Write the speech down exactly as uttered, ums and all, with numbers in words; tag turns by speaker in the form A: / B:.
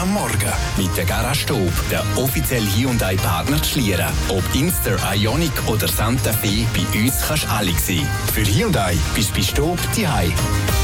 A: am Morgen. Mit der Garage Tob, der offizielle Hyundai-Partner zu Schlieren. Ob Inster, Ioniq oder Santa Fe, bei uns kannst du alle sehen. Für Hyundai bist du bei Stob zu Hause.